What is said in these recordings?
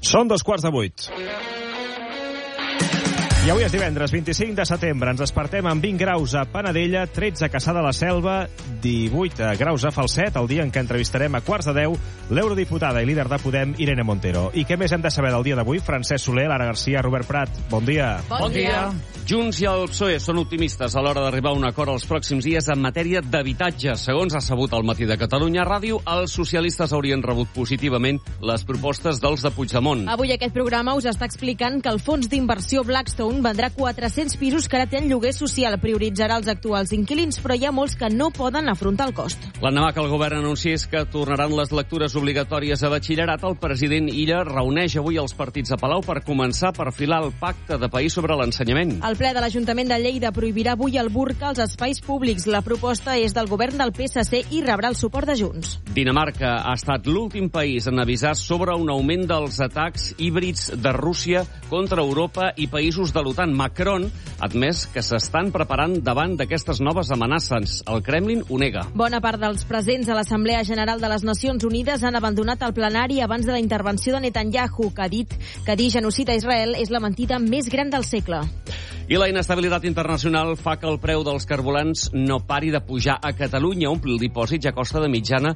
Són 7:45. I avui és divendres, 25 de setembre. Ens despertem amb 20 graus a Panadella, 13 a Cassà de la Selva, 18 graus a Falset, el dia en què entrevistarem a 9:45 l'eurodiputada i líder de Podem, Irene Montero. I què més hem de saber del dia d'avui? Francesc Soler, Lara Garcia, Robert Prat. Bon dia. Bon dia. Junts i el PSOE són optimistes a l'hora d'arribar a un acord els pròxims dies en matèria d'habitatge. Segons ha sabut al Matí de Catalunya Ràdio, els socialistes haurien rebut positivament les propostes dels de Puigdemont. Avui aquest programa us està explicant que el fons d'inversió Blackstone vendrà 400 pisos que ara tenen lloguer social. Prioritzarà els actuals inquilins, però hi ha molts que no poden afrontar el cost. L'endemà que el govern anunciés que tornaran les lectures obligatòries a batxillerat, el president Illa reuneix avui els partits a Palau per començar a perfilar el pacte de país sobre l'ensenyament. El ple de l'Ajuntament de Lleida prohibirà avui el burca als espais públics. La proposta és del govern del PSC i rebrà el suport de Junts. Dinamarca ha estat l'últim país en avisar sobre un augment dels atacs híbrids de Rússia contra Europa i països de l'OTAN. Macron ha admès que s'estan preparant davant d'aquestes noves amenaces. El Kremlin ho nega. Bona part dels presents a l'Assemblea General de les Nacions Unides han abandonat el plenari abans de la intervenció de Netanyahu, que ha dit que dir genocidi a Israel és la mentida més gran del segle. I la inestabilitat internacional fa que el preu dels carburants no pari de pujar. A Catalunya, omplir el dipòsit ja costa de mitjana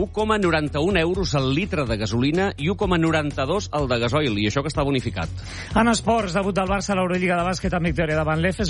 1,91 euros al litre de gasolina i 1,92 al de gasoil, i això que està bonificat. En esports, debut del Barça a l'Eurolliga de bàsquet amb victòria davant l'Efes,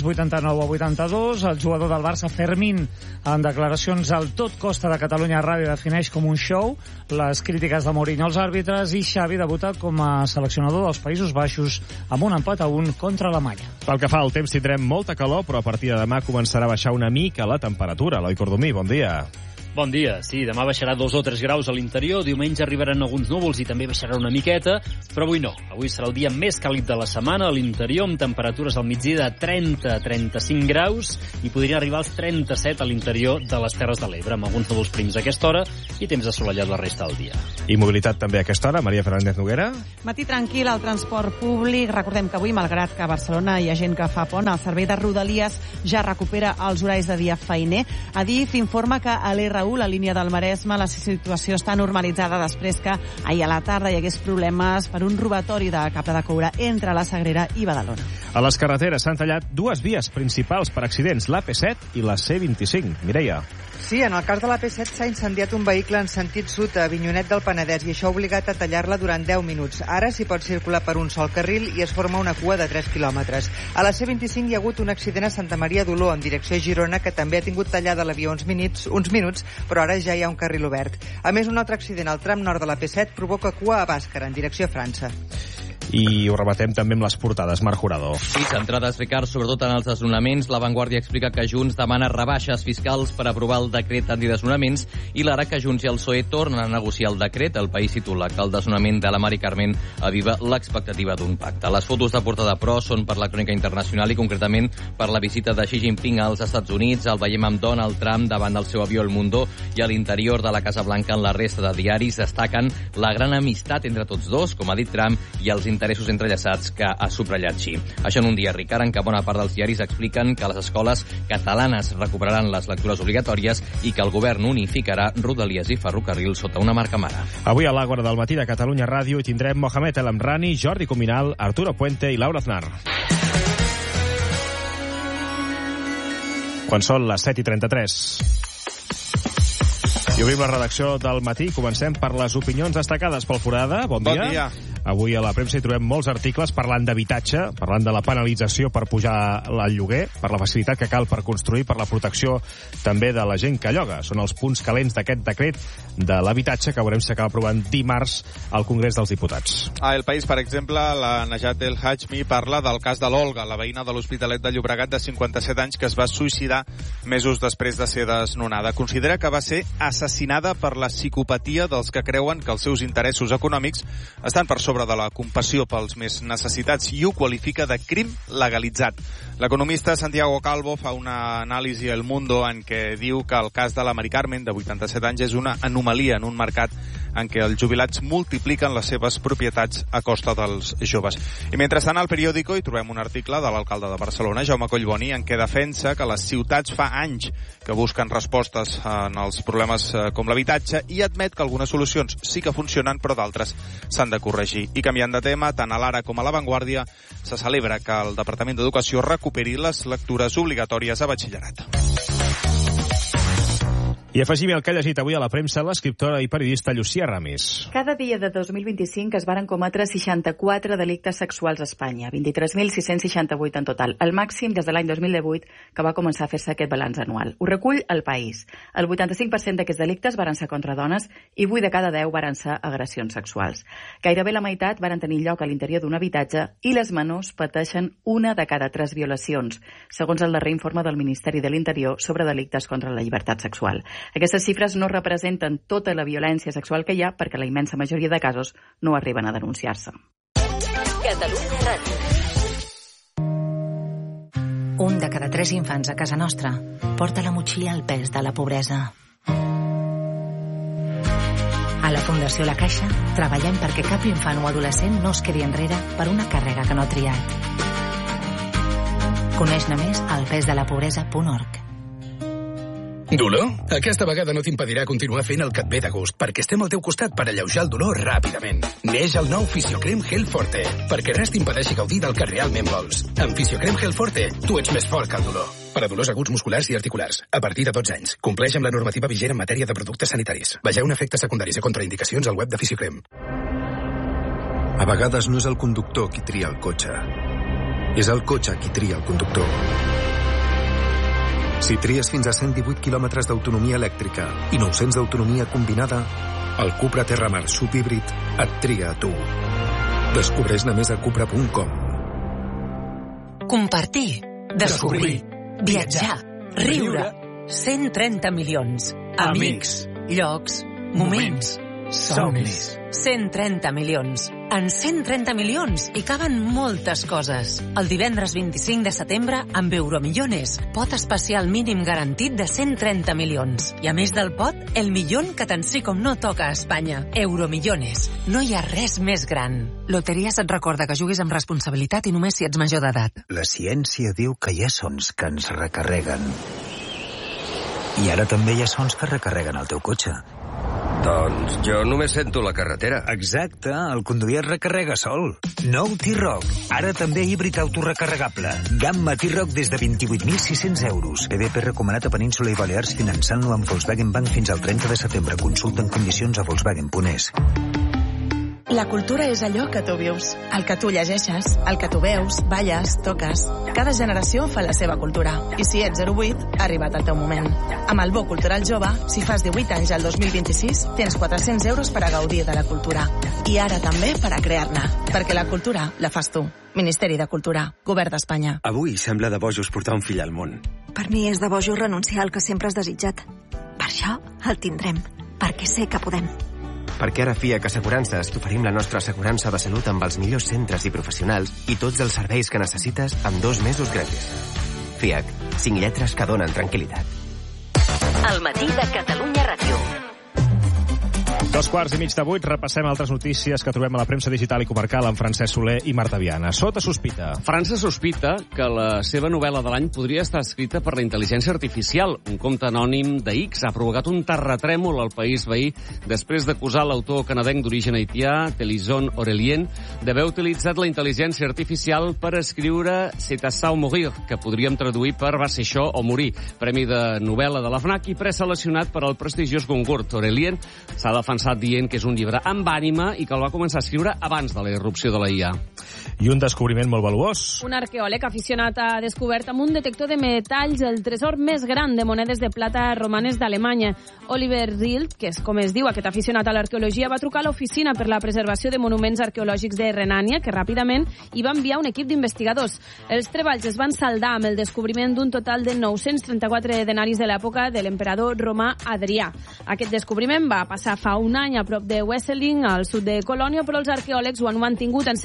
89-82. El jugador del Barça, Fermín, en declaracions al Tot Costa de Catalunya Ràdio, defineix com un show les crítiques de Mourinho als àrbitres, i Xavi debuta com a seleccionador dels Països Baixos amb un empat a 1 contra Alemanya. Pel que fa al temps, tindrem molta calor, però a partir de demà començarà a baixar una mica la temperatura. Eloi Cordomí, bon dia. Bon dia. Sí, demà baixarà 2 o 3 graus a l'interior, diumenge arribaran alguns núvols i també baixarà una miqueta, però avui no. Avui serà el dia més càlid de la setmana a l'interior, amb temperatures al migdia de 30 a 35 graus i podrien arribar als 37 a l'interior de les Terres de l'Ebre, amb alguns núvols prims a aquesta hora i temps assolellat la resta del dia. I mobilitat també a aquesta hora, Maria Fernández Noguera. Matí tranquil al transport públic. Recordem que avui, malgrat que a Barcelona hi ha gent que fa pont, el servei de Rodalies ja recupera els horaris de dia feiner. Adif informa que a l'R1, la línia del Maresme, la situació està normalitzada després que ahir a la tarda hi hagués problemes per un robatori de cable de coure entre la Sagrera i Badalona. A les carreteres s'han tallat 2 vies principals per accidents, l'AP7 i la C25. Mireia. Sí, en el cas de l'AP7 s'ha incendiat un vehicle en sentit sud a Avinyonet del Penedès i això ha obligat a tallar-la durant 10 minuts. Ara s'hi pot circular per un sol carril i es forma una cua de 3 quilòmetres. A la C25 hi ha hagut un accident a Santa Maria d'Oló en direcció a Girona que també ha tingut tallada la via uns minuts, però ara ja hi ha un carril obert. A més, un altre accident al tram nord de l'AP7 provoca cua a Bàscara en direcció a França. I ho rematem també amb les portades. Marc Jurado. Sí, centrades, Ricard, sobretot en els desnonaments. La Vanguardia explica que Junts demana rebaixes fiscals per aprovar el decret antidesnonaments i l'ara que Junts i el PSOE tornen a negociar el decret. El País titula que el desnonament de la Mari Carmen aviva l'expectativa d'un pacte. Les fotos de portada, però, són per la crònica internacional i concretament per la visita de Xi Jinping als Estats Units. El veiem amb Donald Trump davant del seu avió El Mundo i a l'interior de la Casa Blanca en la resta de diaris destaquen la gran amistat entre tots dos, com ha dit Trump, i els interessos entrellaçats que ha subratllat Xi. Això en un dia, Ricard, en què bona part dels diaris expliquen que les escoles catalanes recuperaran les lectures obligatòries i que el govern unificarà Rodalies i ferrocarril sota una marca mare. Avui a l'Àgora del Matí de Catalunya Ràdio hi tindrem Mohamed El Amrani, Jordi Cuminal, Arturo Puente i Laura Aznar. Quan són les 7:33. I obrim la redacció del Matí. Comencem per les opinions destacades pel Forada. Bon dia. Bon dia. Avui a la premsa hi trobem molts articles parlant d'habitatge, parlant de la penalització per pujar el lloguer, per la facilitat que cal per construir, per la protecció també de la gent que lloga. Són els punts calents d'aquest decret de l'habitatge que veurem si acaba aprovant dimarts al Congrés dels Diputats. A El País, per exemple, la Najat El Hajmi parla del cas de l'Olga, la veïna de l'Hospitalet de Llobregat de 57 anys que es va suïcidar mesos després de ser desnonada. Considera que va ser assassinada per la psicopatia dels que creuen que els seus interessos econòmics estan per sobre de la compassió pels més necessitats i ho qualifica de crim legalitzat. L'economista Santiago Calvo fa una anàlisi a El Mundo en què diu que el cas de la Mari Carmen, de 87 anys, és una anomalia en un mercat en què els jubilats multipliquen les seves propietats a costa dels joves. I mentrestant, al Periódico hi trobem un article de l'alcalde de Barcelona, Jaume Collboni, en què defensa que les ciutats fa anys que busquen respostes en els problemes com l'habitatge i admet que algunes solucions sí que funcionen, però d'altres s'han de corregir. I canviant de tema, tant a l'Ara com a La Vanguardia, se celebra que el Departament d'Educació recuperi les lectures obligatòries a batxillerat. I afegim el que ha llegit avui a la premsa l'escriptora i periodista Llucia Ramis. Cada dia de 2025 es varen cometre 64 delictes sexuals a Espanya, 23.668 en total, el màxim des de l'any 2018, que va començar a fer-se aquest balanç anual. Ho recull El País. El 85% d'aquests delictes varen ser contra dones i 8 de cada 10 varen ser agressions sexuals. Gairebé la meitat varen tenir lloc a l'interior d'un habitatge i les menors pateixen 1 de cada 3 violacions, segons el darrer informe del Ministeri de l'Interior sobre delictes contra la llibertat sexual. Aquestes xifres no representen tota la violència sexual que hi ha perquè la immensa majoria de casos no arriben a denunciar-se. Catalunya Ràdio. 1 de cada 3 infants a casa nostra porta la motxilla al pes de la pobresa. A la Fundació La Caixa treballem perquè cap infant o adolescent no es quedi enrere per una càrrega que no ha triat. Coneix-ne més al pesdelapobresa.org. Dolor? Aquesta vegada no t'impedirà continuar fent el que et ve de gust, perquè estem al teu costat per alleujar el dolor ràpidament. Neix el nou Fisiocrem Gel Forte, perquè res t'impedeixi gaudir del que realment vols. Amb Fisiocrem Gel Forte, tu ets més fort que el dolor. Per a dolors aguts musculars i articulars, a partir de 12 anys. Compleix amb la normativa vigent en matèria de productes sanitaris. Vegeu efectes secundaris i contraindicacions al web de Fisiocrem. A vegades no és el conductor qui tria el cotxe. És el cotxe qui tria el conductor. Si tries fins a 118 quilòmetres d'autonomia elèctrica i 900 d'autonomia combinada, el Cupra Terramar subhíbrid et tria a tu. Descobreix-ne més a cupra.com. Compartir, descobrir, viatjar, riure. 130 milions. Amics, llocs, moments, somnis. 130 milions. En 130 milions hi caben moltes coses. El divendres 25 de setembre, amb Euromillones, pot especial mínim garantit de 130 milions. I a més del pot, el millón que tant sí com no toca a Espanya. Euromillones. No hi ha res més gran. Loteries et recorda que juguis amb responsabilitat i només si ets major d'edat. La ciència diu que hi ha sons que ens recarreguen. I ara també hi ha sons que recarreguen el teu cotxe. Doncs jo només sento la carretera. Exacte, el conduir es recarrega sol. Nou T-Roc, ara també híbrid autorecarregable. Gamma T-Roc des de 28.600 euros. PDP recomanat a Península i Balears finançant-lo amb Volkswagen Bank fins al 30 de setembre. Consulta en condicions a Volkswagen.es. La cultura és allò que tu vius, el que tu llegeixes, el que tu veus, balles, toques. Cada generació fa la seva cultura. I si ets 08, ha arribat el teu moment. Amb el Bo Cultural Jove, si fas 18 anys al 2026, tens 400 euros per a gaudir de la cultura. I ara també per a crear-ne, perquè la cultura la fas tu. Ministeri de Cultura, Govern d'Espanya. Avui sembla de bojos portar un fill al món. Per mi és de bojos renunciar al que sempre has desitjat. Per això el tindrem, perquè sé que podem. Perquè ara a FIAC Assegurances t'oferim la nostra assegurança de salut amb els millors centres i professionals i tots els serveis que necessites amb 2 mesos gratis. FIAC, 5 lletres que donen tranquil·litat. El matí de Catalunya Ràdio. 7:15, repassem altres notícies que trobem a la premsa digital i comarcal amb Francesc Soler i Marta Viana. Sota sospita. França sospita que la seva novel·la de l'any podria estar escrita per la intel·ligència artificial. Un compte anònim de X ha provocat un terratrèmol al país veí després d'acusar l'autor canadenc d'origen haitià, Telison Aurelien, d'haver utilitzat la intel·ligència artificial per escriure C'est à ça ou mourir, que podríem traduir per Va ser això o morir, premi de novel·la de la FNAC i preseleccionat per al prestigiós Goncourt. Aurelien s'ha defensat dient que és un llibre amb ànima i que el va començar a escriure abans de la irrupció de la IA. I un descobriment molt valuós. Un arqueòleg aficionat ha descobert amb un detector de metalls el tresor més gran de monedes de plata romanes d'Alemanya. Oliver Rild, que és com es diu aquest aficionat a l'arqueologia, va trucar a l'Oficina per la Preservació de Monuments Arqueològics de Renània, que ràpidament hi va enviar un equip d'investigadors. Els treballs es van saldar amb el descobriment d'un total de 934 denaris de l'època de l'emperador romà Adrià. Aquest descobriment va passar fa un any a prop de Wesseling, al sud de Colònia, però els arqueòlegs ho han mantingut en secret fins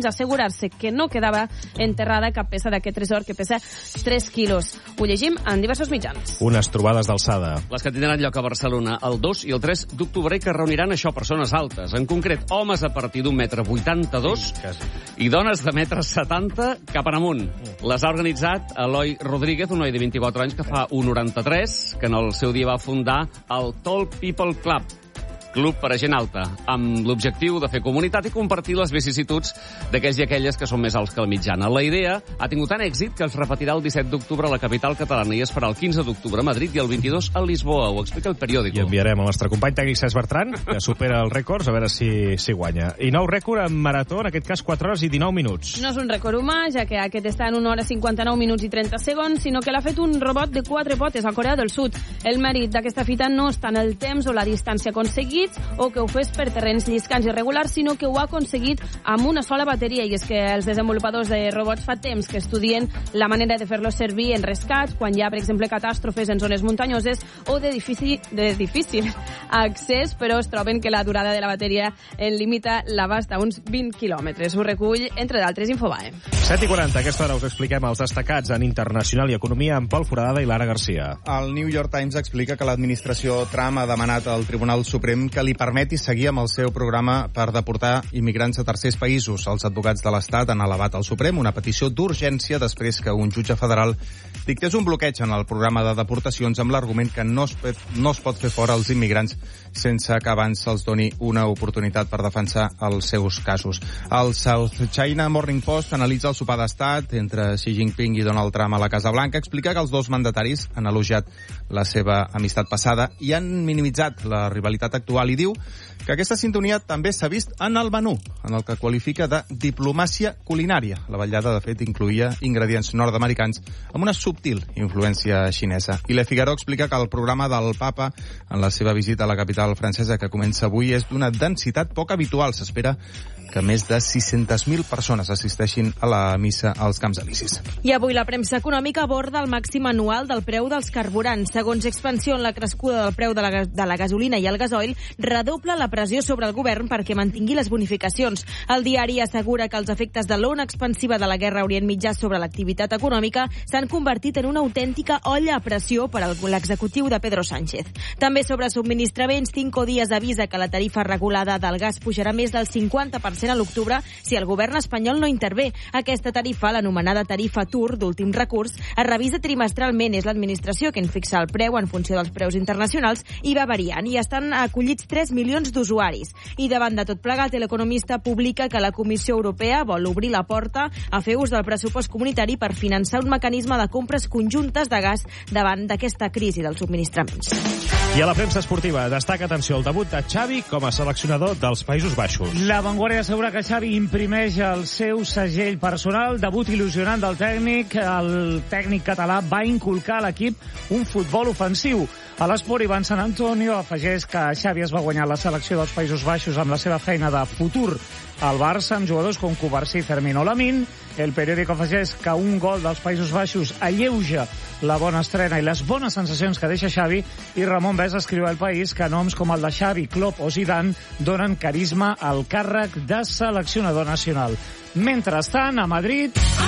fins a assegurar-se que no quedava enterrada cap peça d'aquest tresor, que pesa 3 quilos. Ho llegim en diversos mitjans. Unes trobades d'alçada. Les que tindran lloc a Barcelona el 2 i el 3 d'octubre, que reuniran això persones altes. En concret, homes a partir d'un metre 82 i dones de metre 70 cap en amunt. Les ha organitzat Eloi Rodríguez, un noi de 24 anys que fa 1,93, que en el seu dia va fundar el Tall People Club, club per a gent alta, amb l'objectiu de fer comunitat i compartir les vicissituds d'aquells i aquelles que són més alts que la mitjana. La idea ha tingut tant èxit que es repetirà el 17 d'octubre a la capital catalana i es farà el 15 d'octubre a Madrid i el 22 a Lisboa. Ho explica el periòdico. I enviarem al nostre company tècnic Cesc Bertran, que supera els rècords, a veure si guanya. I nou rècord en marató, en aquest cas 4 hores i 19 minuts. No és un rècord humà, ja que aquest està en 1 hora 59 minuts i 30 segons, sinó que l'ha fet un robot de 4 potes a Corea del Sud. El mèrit d'aquesta fita no està en el temps o la distància aconseguits o que ho fes per terrenys lliscants irregulars, sinó que ho ha aconseguit amb una sola bateria. I és que els desenvolupadors de robots fa temps que estudien la manera de fer-los servir en rescats, quan hi ha, per exemple, catàstrofes en zones muntanyoses o de difícil accés, però es troben que la durada de la bateria en limita l'abast a uns 20 quilòmetres. Ho recull, entre d'altres, Infobae. 7:40, a aquesta hora us expliquem els destacats en internacional i economia amb Pol Foradada i Lara Garcia. El New York Times explica que l'administració Trump ha demanat al Tribunal Suprem que li permeti seguir amb el seu programa per deportar immigrants a tercers països. Els advocats de l'Estat han elevat al Suprem una petició d'urgència després que un jutge federal dictés un bloqueig en el programa de deportacions amb l'argument que no es pot fer fora els immigrants sense que abans se'ls doni una oportunitat per defensar els seus casos. El South China Morning Post analitza el sopar d'estat entre Xi Jinping i Donald Trump a la Casa Blanca. Explica que els dos mandataris han elogiat la seva amistat passada i han minimitzat la rivalitat actual i diu que aquesta sintonia també s'ha vist en el menú, en el que qualifica de diplomàcia culinària. La vetllada, de fet, incloïa ingredients nord-americans amb una subtil influència xinesa. I Le Figaro explica que el programa del papa en la seva visita a la capital francesa, que comença avui, és d'una densitat poc habitual. S'espera que més de 600.000 persones assisteixin a la missa als Camps Elisis. I avui la premsa econòmica aborda el màxim anual del preu dels carburants. Segons Expansión, la crescuda del preu de la gasolina i el gasoil redobla la pressió sobre el govern perquè mantingui les bonificacions. El diari assegura que els efectes de l'ona expansiva de la guerra a Orient Mitjà sobre l'activitat econòmica s'han convertit en una autèntica olla a pressió per a l'executiu de Pedro Sánchez. També sobre subministraments, 5 dies avisa que la tarifa regulada del gas pujarà més del 50% a l'octubre si el govern espanyol no intervé. Aquesta tarifa, l'anomenada tarifa TUR d'últim recurs, es revisa trimestralment. És l'administració que en fixa el preu en funció dels preus internacionals i va variant. I estan acollits 3 milions d'usuaris. I davant de tot plegat, l'economista publica que la Comissió Europea vol obrir la porta a fer ús del pressupost comunitari per finançar un mecanisme de compres conjuntes de gas davant d'aquesta crisi dels subministraments. I a la premsa esportiva destaca, atenció, el debut de Xavi com a seleccionador dels Països Baixos. La Vanguardia assegura que Xavi imprimeix el seu segell personal, debut il·lusionant del tècnic. El tècnic català va inculcar a l'equip un futbol ofensiu. A l'Esport, Ivan Sant Antonio afegeix que Xavi es va guanyar la selecció dels Països Baixos amb la seva feina de futur al Barça, amb jugadors com Cubarsí, Fermín o Lamine. El periòdico afegeix que un gol dels Països Baixos alleuja la bona estrena i les bones sensacions que deixa Xavi, i Ramon Bes escriu al País que noms com el de Xavi, Klopp o Zidane donen carisma al càrrec de seleccionador nacional. Mentrestant, a Madrid...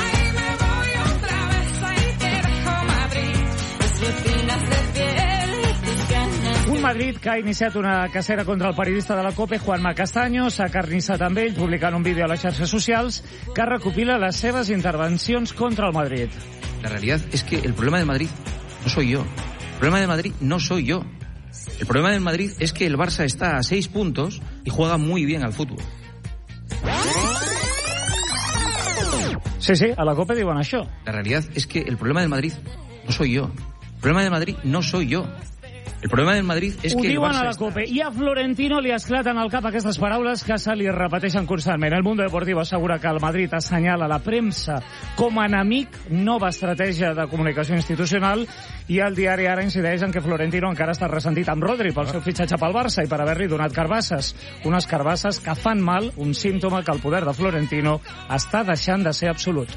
Un Madrid que ha iniciat una cacera contra el periodista de la COPE, Juanma Castaño. S'ha carnissat amb ell, publicant un vídeo a les xarxes socials que recopila les seves intervencions contra el Madrid. La realidad es que el problema del Madrid no soy yo. El problema del Madrid no soy yo. El problema del Madrid es que el Barça está a 6 puntos y juega muy bien al fútbol. Sí, sí, a la COPE diuen això. La realidad es que el problema del Madrid no soy yo. El problema del Madrid no soy yo. El problema del Madrid és que el Barça... Ho diuen a la COPE. I a Florentino li esclaten al cap aquestes paraules que se li repeteixen constantment. El Mundo Deportivo assegura que el Madrid assenyala la premsa com a enemic, nova estratègia de comunicació institucional, i el diari Ara incideix en que Florentino encara està ressentit amb Rodri pel seu fitxatge pel Barça i per haver-li donat carbasses. Unes carbasses que fan mal, un símptoma que el poder de Florentino està deixant de ser absolut.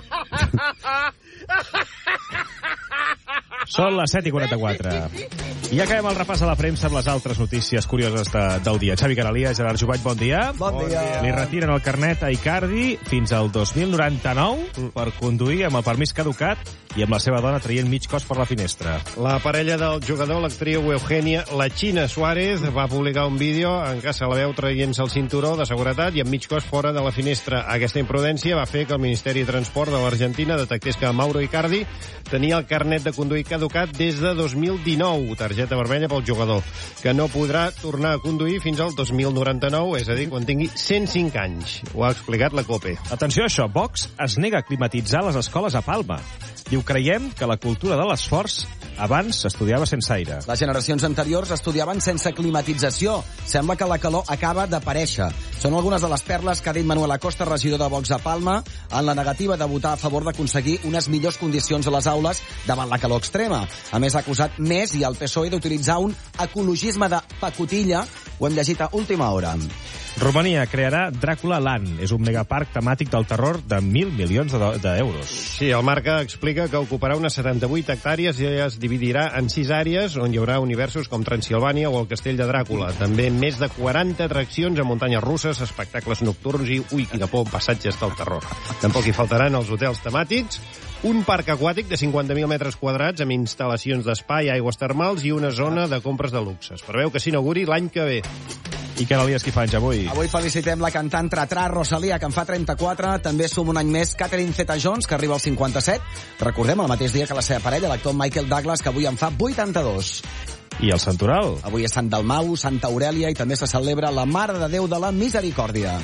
Són les 7:44. I ja acabem el repàs a la premsa amb les altres notícies curioses del dia. Xavi Caralia, Gerard Jubany, bon dia. Bon dia. Li retiren el carnet a Icardi fins al 2099 per conduir amb el permís caducat i amb la seva dona traient mig cos per la finestra. La parella del jugador, l'actriu Eugenia La China Suárez, va publicar un vídeo en què se la veu traient-se el cinturó de seguretat i amb mig cos fora de la finestra. Aquesta imprudència va fer que el Ministeri de Transport de l'Argentina detectés que Mauro Icardi tenia el carnet de conduir caducat des de 2019, targeta vermella pel jugador, que no podrà tornar a conduir fins al 2099, és a dir, quan tingui 105 anys. Ho ha explicat la COPE. Atenció a això, Vox es nega a climatitzar les escoles a Palma. Diu, creiem que la cultura de l'esforç abans s'estudiava sense aire. Les generacions anteriors estudiaven sense climatització. Sembla que la calor acaba d'aparèixer. Són algunes de les perles que ha dit Manuel Acosta, regidor de Vox a Palma, en la negativa de votar a favor d'aconseguir unes millors condicions a les aules davant la calor extrema. A més, ha acusat Més i el PSOE d'utilitzar un ecologisme de pacotilla. Ho hem llegit a última hora. Romania crearà Dràcula Land. És un megaparc temàtic del terror de 1.000 milions d'euros. Sí, el Marca explica que ocuparà unes 78 hectàrees i es dividirà en 6 àrees on hi haurà universos com Transilvània o el Castell de Dràcula. També més de 40 atraccions a muntanyes russes, espectacles nocturns i, ui, quina por, passatges del terror. Tampoc hi faltaran els hotels temàtics, un parc aquàtic de 50.000 metres quadrats amb instal·lacions d'espai, aigües termals i una zona de compres de luxe. Es preveu que s'inauguri l'any que ve. I què Elias, qui fa anys avui? Avui felicitem la cantant Tratrà Rosalia, que en fa 34. També suma un any més Catherine Zeta-Jones, que arriba als 57. Recordem el mateix dia que la seva parella, l'actor Michael Douglas, que avui en fa 82. I el santoral? Avui és Sant Dalmau, Santa Aurèlia i també se celebra la Mare de Déu de la Misericòrdia.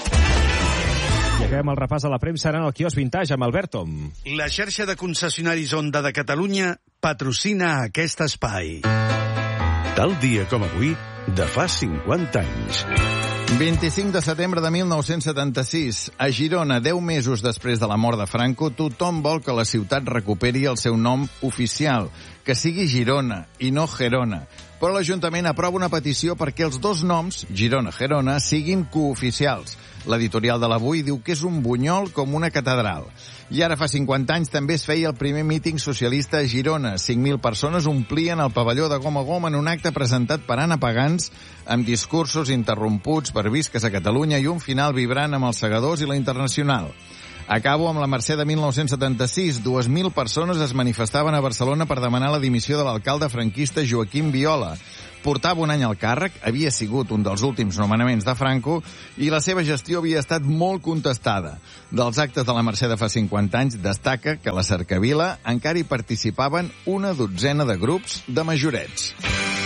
I acabem el repàs a la premsa en el quiosc Vintage amb Albert Tom. La xarxa de concessionaris Honda de Catalunya patrocina aquest espai. Tal dia com avui, de fa 50 anys. 25 de setembre de 1976. A Girona, 10 mesos després de la mort de Franco, tothom vol que la ciutat recuperi el seu nom oficial, que sigui Girona i no Gerona. Però l'Ajuntament aprova una petició perquè els dos noms, Girona-Gerona, siguin cooficials. L'editorial de l'Avui diu que és un bunyol com una catedral. I ara fa 50 anys també es feia el primer míting socialista a Girona. 5.000 persones omplien el pavelló de Gom a Gom en un acte presentat per Anna Pagans amb discursos interromputs per Visques a Catalunya i un final vibrant amb els segadors i la Internacional. Acabo amb la Mercè de 1976. 2.000 persones es manifestaven a Barcelona per demanar la dimissió de l'alcalde franquista Joaquim Viola. Portava un any al càrrec, havia sigut un dels últims nomenaments de Franco i la seva gestió havia estat molt contestada. Dels actes de la Mercè de fa 50 anys destaca que a la Cercavila encara hi participaven una dotzena de grups de majorets.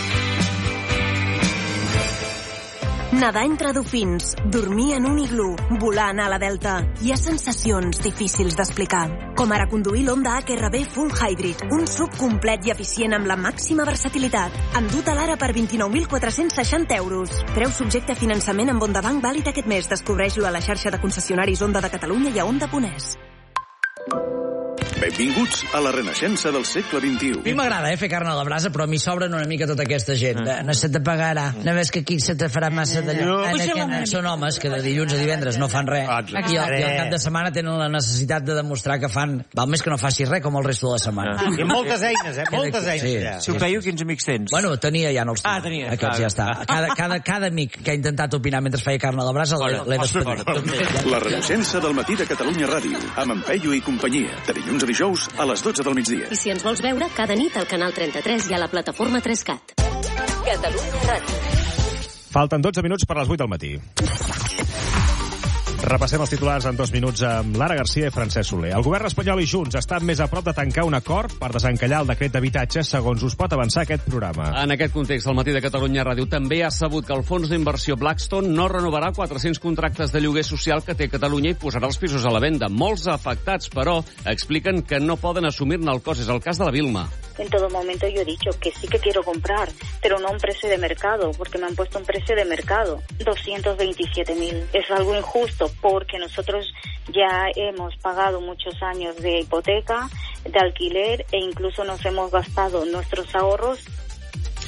Nedar entre dofins, dormir en un iglú, volar a la Delta. Hi ha sensacions difícils d'explicar. Com ara conduir l'Honda HRV Full Hybrid, un SUV complet i eficient amb la màxima versatilitat. Endut a l'ara per 29.460 euros. Preu subjecte a finançament amb Honda Bank vàlid aquest mes. Descobreix-lo a la xarxa de concessionaris Honda de Catalunya i a Honda.es. Benvinguts a la renaixença del segle XXI. A mi m'agrada fer carn a la brasa, però a mi sobren una mica tota aquesta gent. No se te pagarà. No ves que aquí se te farà massa d'allò. Són homes que de dilluns a divendres no fan res. I al cap de setmana tenen la necessitat de demostrar que fan... Val més que no facis res com el resto de la setmana. I moltes eines, moltes eines. Si ho creieu, quins amics tens? Bueno, tenia ja, no els tenia. Aquests ja està. Cada amic que ha intentat opinar mentre feia carn a la brasa l'he despedit. La renaixença del matí de Catalunya Ràdio, amb en Peyu i companyia, de dilluns a dijous a les 12 del migdia. I si ens vols veure, cada nit al canal 33 i a la plataforma 3CAT. Catalunya Ràdio. Falten 12 minuts per les 8 del matí. Repassem els titulars en 2 minuts amb Lara García i Francesc Soler. El govern espanyol i Junts estan més a prop de tancar un acord per desencallar el decret d'habitatge, segons us pot avançar aquest programa. En aquest context, el matí de Catalunya Ràdio també ha sabut que el fons d'inversió Blackstone no renovarà 400 contractes de lloguer social que té Catalunya i posarà els pisos a la venda. Molts afectats, però, expliquen que no poden assumir-ne el cost. És el cas de la Vilma. En todo momento yo he dicho que sí que quiero comprar, pero no un precio de mercado, porque me han puesto un precio de mercado, 227.000. Es algo injusto porque nosotros ya hemos pagado muchos años de hipoteca, de alquiler e incluso nos hemos gastado nuestros ahorros.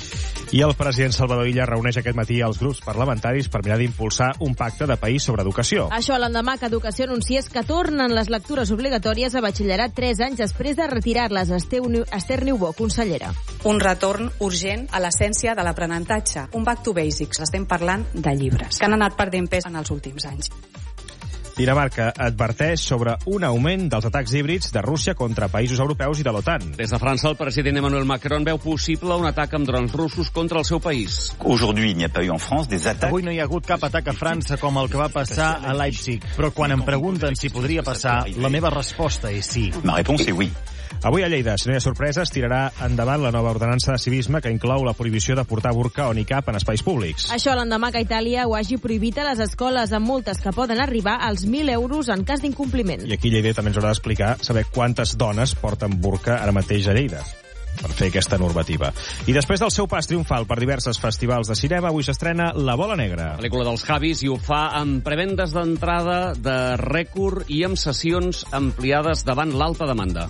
I el president Salvador Illa reuneix aquest matí els grups parlamentaris per mirar d'impulsar un pacte de país sobre educació. Això l'endemà que Educació anunciés que tornen les lectures obligatòries a batxillerat 3 anys després de retirar-les. Esther Niubó, consellera. Un retorn urgent a l'essència de l'aprenentatge. Un back to basics. Estem parlant de llibres, que han anat perdent pes en els últims anys. Dinamarca adverteix sobre un augment dels atacs híbrids de Rússia contra països europeus i de l'OTAN. Des de França, el president Emmanuel Macron veu possible un atac amb drons russos contra el seu país. Avui no hi ha hagut cap atac a França com el que va passar a Leipzig, però quan em pregunten si podria passar, la meva resposta és sí. Avui a Lleida, si no hi ha sorpreses, tirarà endavant la nova ordenança de civisme que inclou la prohibició de portar burca o nicab en espais públics. Això l'endemà que Itàlia ho hagi prohibit a les escoles, amb multes que poden arribar als 1.000 euros en cas d'incompliment. I aquí a Lleida també ens haurà d'explicar saber quantes dones porten burca ara mateix a Lleida per fer aquesta normativa. I després del seu pas triomfal per diversos festivals de cinema, avui s'estrena La Bola Negra. Pel·lícula dels Javis, i ho fa amb prevendes d'entrada de rècord i amb sessions ampliades davant l'alta demanda.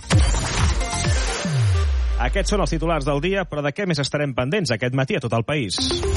Aquests són els titulars del dia, però de què més estarem pendents aquest matí a tot el país?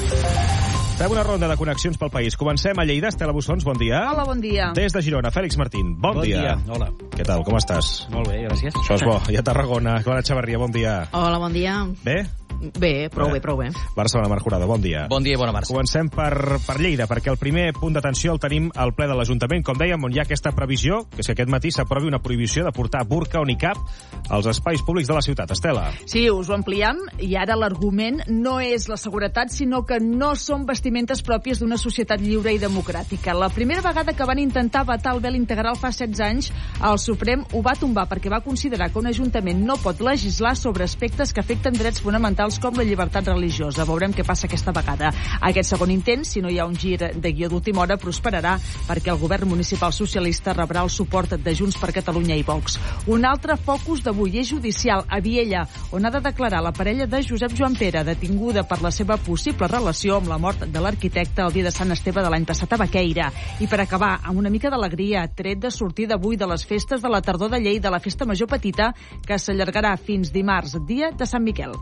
Fem una ronda de connexions pel país. Comencem a Lleida. Estela Bussons, bon dia. Hola, bon dia. Des de Girona, Fèlix Martín, bon dia. Hola. Què tal, com estàs? Molt bé, gràcies. Això és bo. I a Tarragona, Clara Xavarria, bon dia. Hola, bon dia. Bé? Bé, prou bé. Barcelona, Marc Jurado, bon dia. Bon dia i bona marxa. Comencem per Lleida, perquè el primer punt d'atenció el tenim al ple de l'Ajuntament, com dèiem, on hi ha aquesta previsió, que és que aquest matí s'aprovi una prohibició de portar burca o nicab als espais públics de la ciutat. Estela. Sí, us ho ampliem, i ara l'argument no és la seguretat, sinó que no són vestimentes pròpies d'una societat lliure i democràtica. La primera vegada que van intentar vetar el vel integral fa 16 anys, el Suprem ho va tombar perquè va considerar que un ajuntament no pot legislar sobre aspectes que afecten drets fonamentals com la llibertat religiosa. Veurem què passa aquesta vegada. Aquest segon intent, si no hi ha un gir de guió d'última hora, prosperarà perquè el govern municipal socialista rebrà el suport de Junts per Catalunya i Vox. Un altre focus d'avui és judicial a Viella, on ha de declarar la parella de Josep Joan Pere, detinguda per la seva possible relació amb la mort de l'arquitecte el dia de Sant Esteve de l'any passat a Baqueira. I per acabar, amb una mica d'alegria, tret de sortir d'avui de les festes de la tardor de Lleida, la festa major petita, que s'allargarà fins dimarts, dia de Sant Miquel.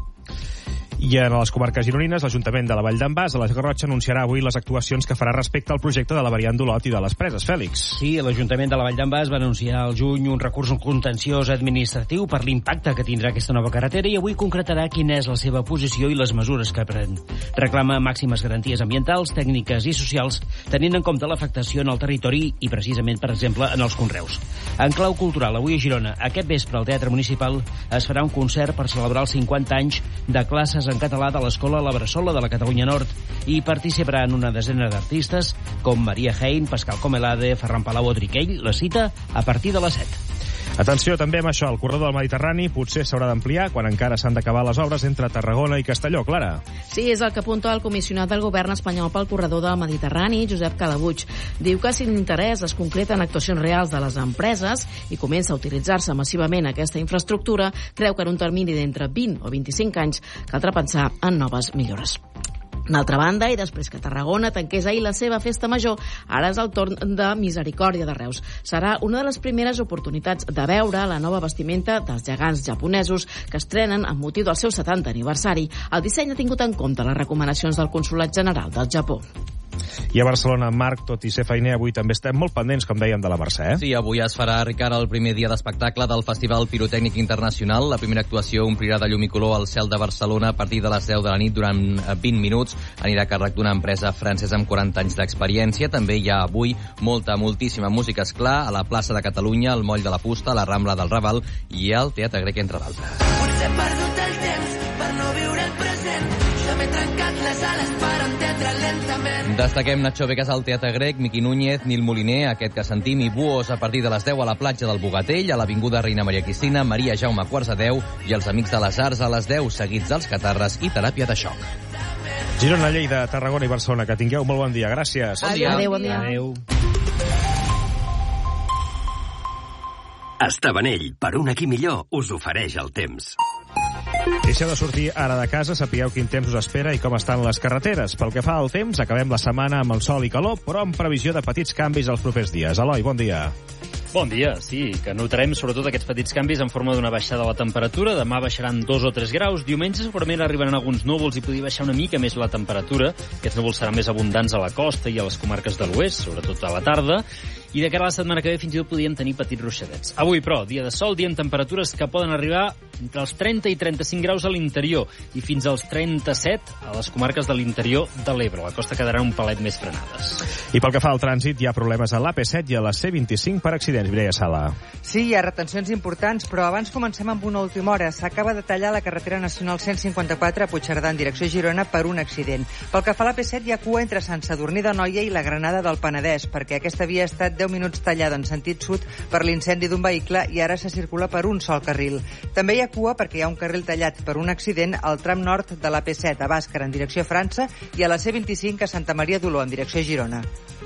I en les comarques gironines, l'Ajuntament de la Vall d'en Bas, a la Garrotxa, anunciarà avui les actuacions que farà respecte al projecte de la variant d'Olot i de les Preses. Fèlix. Sí, l'Ajuntament de la Vall d'en Bas va anunciar al juny un recurs contenciós administratiu per l'impacte que tindrà aquesta nova carretera i avui concretarà quina és la seva posició i les mesures que pren. Reclama màximes garanties ambientals, tècniques i socials, tenint en compte l'afectació en el territori i, precisament, per exemple, en els conreus. En clau cultural, avui a Girona, aquest vespre al Teatre Municipal es farà un concert per celebrar els 50 anys de classes en català de l'Escola La Bressola de la Catalunya Nord i participaran una desena d'artistes com Maria Hein, Pascal Comelade, Ferran Palau o Triquell. La cita a partir de les 7. Atenció també amb això, el corredor del Mediterrani potser s'haurà d'ampliar quan encara s'han d'acabar les obres entre Tarragona i Castelló. Clara. Sí, és el que apunta el comissionat del govern espanyol pel corredor del Mediterrani, Josep Calabuig. Diu que si l'interès es concreta en actuacions reals de les empreses i comença a utilitzar-se massivament aquesta infraestructura, creu que en un termini d'entre 20 o 25 anys caldrà pensar en noves millores. D'altra banda, i després que Tarragona tanqués ahir la seva festa major, ara és el torn de Misericòrdia de Reus. Serà una de les primeres oportunitats de veure la nova vestimenta dels gegants japonesos que estrenen amb motiu del seu 70 aniversari. El disseny ha tingut en compte les recomanacions del Consolat General del Japó. I a Barcelona, Marc, tot i ser feiner, avui també estem molt pendents, com dèiem, de la Mercè. Sí, avui es farà, Ricard, el primer dia d'espectacle del Festival Pirotècnic Internacional. La primera actuació omplirà de llum i color al cel de Barcelona a partir de les 10 de la nit durant 20 minuts. Anirà a càrrec d'una empresa francesa amb 40 anys d'experiència. També hi ha avui moltíssima música, esclar, a la plaça de Catalunya, al Moll de la Fusta, a la Rambla del Raval i al Teatre Grec, entre d'altres. Potser he perdut el temps per no viure el present. Jo m'he trencat les ales per entendre lentament. Destaquem Nacho Vegas al Teatre Grec, Miqui Núñez, Nil Moliner, aquest que sentim, i Buos a partir de les 10 a la platja del Bogatell, a l'Avinguda Reina Maria Cristina, Maria Jaume quarts a 10 i els Amics de les Arts a les 10, seguits dels Catarres i Teràpia de Xoc. Girona, Lleida, Tarragona i Barcelona, que tingueu molt bon dia. Gràcies. Bon dia. Adéu, bon dia. Adéu. Estabanell, per un aquí millor, us ofereix el temps. Si heu de sortir ara de casa, sapigueu quin temps us espera i com estan les carreteres. Pel que fa al temps, acabem la setmana amb el sol i calor, però amb previsió de petits canvis els propers dies. Eloi, bon dia. Bon dia, sí, que notarem sobretot aquests petits canvis en forma d'una baixada de la temperatura. Demà baixaran 2 o 3 graus. Diumenge segurament arribaran alguns núvols i podria baixar una mica més la temperatura. Aquests núvols seran més abundants a la costa i a les comarques de l'oest, sobretot a la tarda. I de cara a la setmana que ve fins i tot podríem tenir petits ruixadets. Avui, però, dia de sol, dia amb temperatures que poden arribar entre els 30 i 35 graus a l'interior i fins als 37 a les comarques de l'interior de l'Ebre. La costa quedarà un palet més frenades. I pel que fa al trànsit, hi ha problemes a l'AP7 i a la C25 per accidents. Mireia Sala. Sí, hi ha retencions importants, però abans comencem amb una última hora. S'acaba de tallar la carretera nacional 154 a Puigcerdà en direcció a Girona per un accident. Pel que fa a l'AP7 hi ha cua entre Sant Sadurní d'Anoia i la Granada del Penedès, perquè aquesta via ha estat 10 minuts tallada en sentit sud per l'incendi d'un vehicle i ara se circula per un sol carril. També hi ha cua perquè hi ha un carril tallat per un accident al tram nord de l'AP7 a Bàscara en direcció a França i a la C25 a Santa Maria d'Oló en direcció a Girona.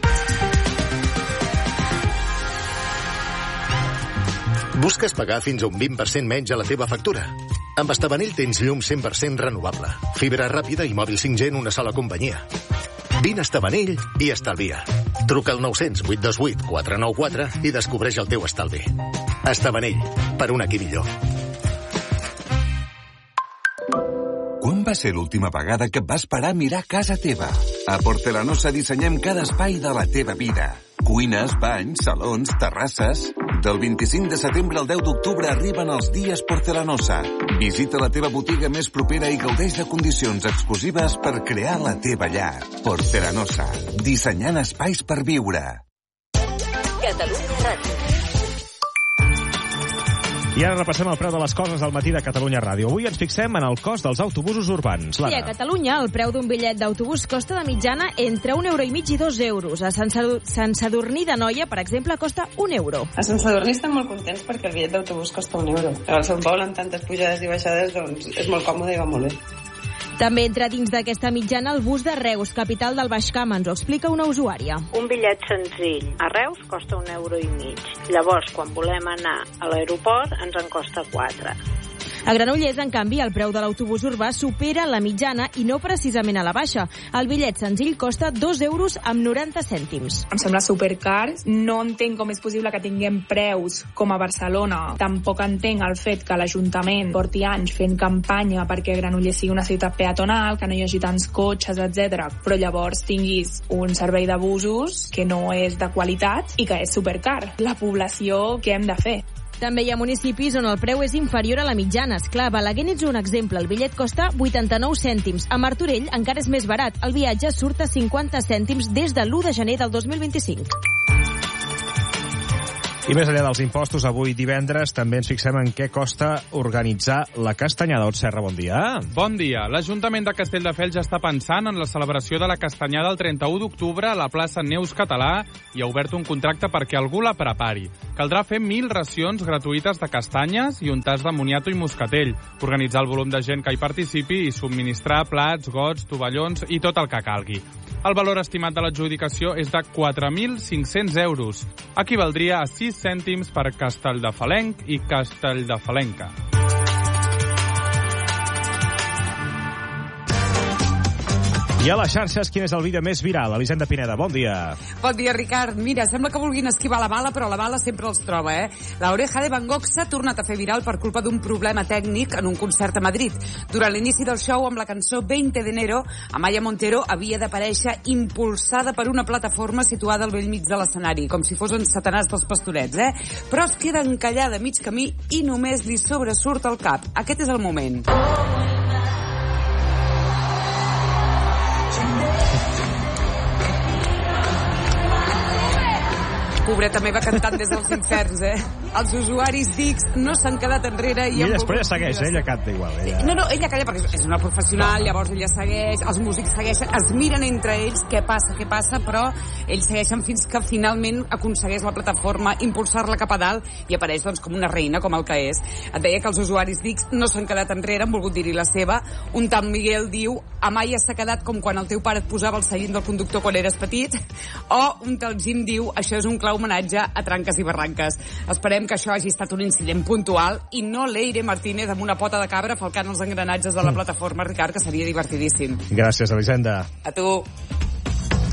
Busques pagar fins a un 20% menys a la teva factura? Amb Estabanell tens llum 100% renovable, fibra ràpida i mòbil 5G en una sola companyia. Vine a Estabanell i estalvia. Truca al 900 828 494 i descobreix el teu estalvi. Estabanell, per un aquí millor. Quan va ser l'última vegada que et vas parar a mirar casa teva? A Porcelanosa dissenyem cada espai de la teva vida. Cuines, banys, salons, terrasses... Del 25 de setembre al 10 d'octubre arriben els dies Porcelanosa. Visita la teva botiga més propera i gaudeix de condicions exclusives per crear la teva llar. Porcelanosa, dissenyant espais per viure. Catalunya Ràdio. I ara repassem el preu de les coses al matí de Catalunya Ràdio. Avui ens fixem en el cost dels autobusos urbans. Sí, a Catalunya el preu d'un bitllet d'autobús costa de mitjana entre 1,5 € i 2 euros. A Sant Sadurní d'Anoia, per exemple, costa 1 euro. A Sant Sadurní estem molt contents perquè el bitllet d'autobús costa 1 euro. Al Sant Pol, amb tantes pujades i baixades, doncs és molt còmode i va molt bé. També entra dins d'aquesta mitjana el bus de Reus, capital del Baix Camp, ens ho explica una usuària. Un bitllet senzill a Reus costa 1,5 €. Llavors, quan volem anar a l'aeroport, ens en costa 4. A Granollers, en canvi, el preu de l'autobús urbà supera la mitjana i no precisament a la baixa. El bitllet senzill costa 2,90 €. Em sembla supercar. No entenc com és possible que tinguem preus com a Barcelona. Tampoc entenc el fet que l'Ajuntament porti anys fent campanya perquè Granollers sigui una ciutat peatonal, que no hi hagi tants cotxes, etc. Però llavors tinguis un servei de busos que no és de qualitat i que és supercar. La població, què hem de fer? També hi ha municipis on el preu és inferior a la mitjana. Esclar, Balaguer n'és un exemple. El bitllet costa 89 cèntims. A Martorell encara és més barat. El viatge surt a 50 cèntims des de l'1 de gener del 2025. I més enllà dels impostos, avui divendres també ens fixem en què costa organitzar la Castanyada. Ot Serra, bon dia. Bon dia. L'Ajuntament de Castelldefels ja està pensant en la celebració de la Castanyada el 31 d'octubre a la plaça Neus Català i ha obert un contracte perquè algú la prepari. Caldrà fer 1.000 racions gratuïtes de castanyes i un tas de moniato i moscatell, organitzar el volum de gent que hi participi i subministrar plats, gots, tovallons i tot el que calgui. El valor estimat de l'adjudicació és de 4.500 €. Equivaldria a 6 cèntims per castelldefalenc i castelldefalenca. I a les xarxes, quin és el vídeo més viral? Elisenda Pineda, bon dia. Bon dia, Ricard. Mira, sembla que vulguin esquivar la bala, però la bala sempre els troba, eh? La oreja de Van Gogh s'ha tornat a fer viral per culpa d'un problema tècnic en un concert a Madrid. Durant l'inici del show, amb la cançó 20 de enero, Amaya Montero havia d'aparèixer impulsada per una plataforma situada al bell mig de l'escenari, com si fos en Satanàs dels Pastorets, eh? Però es queda encallada a mig camí i només li sobresurt el cap. Aquest és el moment. Pobreta meva cantant des dels inferns, eh? Els usuaris d'X no s'han quedat enrere i després segueix, ella canta igual. No, ella calla perquè és una professional, llavors ella segueix, els músics segueixen, es miren entre ells què passa, però ells segueixen fins que finalment aconsegueix la plataforma impulsar-la cap a dalt i apareix doncs com una reina, com el que és. Et deia que els usuaris d'X no s'han quedat enrere, han volgut dir-hi la seva. Un tal Miguel diu: Amaya s'ha quedat com quan el teu pare et posava el seient del conductor quan eres petit. O un tal Jim diu: això és un clar homenatge a Tranques i Barranques. Esperem que això hagi estat un incident puntual i no l'Eire Martínez amb una pota de cabra falcant els engranatges de la plataforma, Ricard, que seria divertidíssim. Gràcies, Elisenda. A tu.